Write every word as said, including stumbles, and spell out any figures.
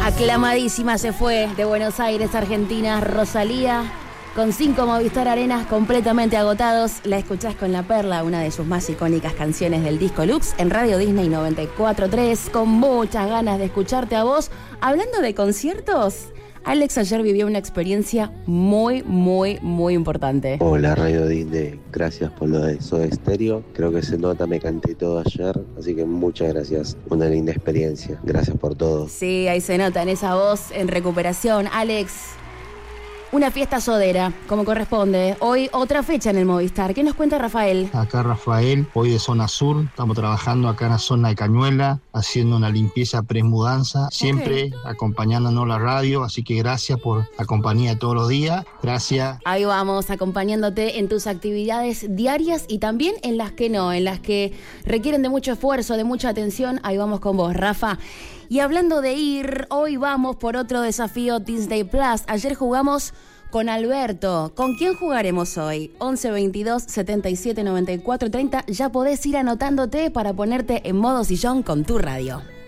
Aclamadísima se fue de Buenos Aires, Argentina, Rosalía, con cinco Movistar Arenas completamente agotados. La escuchás con La Perla, una de sus más icónicas canciones del disco Lux, en Radio Disney noventa y cuatro punto tres, con muchas ganas de escucharte a vos. Hablando de conciertos, Alex ayer vivió una experiencia muy, muy, muy importante. Hola Radio Disney, gracias por lo de Soda Stereo. Creo que se nota, me canté todo ayer, así que muchas gracias. Una linda experiencia, gracias por todo. Sí, ahí se nota en esa voz en recuperación. Alex, una fiesta sodera, como corresponde. Hoy otra fecha en el Movistar. ¿Qué nos cuenta Rafael? Acá Rafael, hoy de zona sur, estamos trabajando acá en la zona de Cañuela, haciendo una limpieza pre-mudanza, siempre okay. acompañándonos la radio, así que gracias por la compañía de todos los días, gracias. Ahí vamos, acompañándote en tus actividades diarias y también en las que no, en las que requieren de mucho esfuerzo, de mucha atención. Ahí vamos con vos, Rafa. Y hablando de ir, hoy vamos por otro desafío Disney Plus. Ayer jugamos con Alberto. ¿Con quién jugaremos hoy? once veintidós setenta y siete noventa y cuatro treinta. Ya podés ir anotándote para ponerte en modo sillón con tu radio.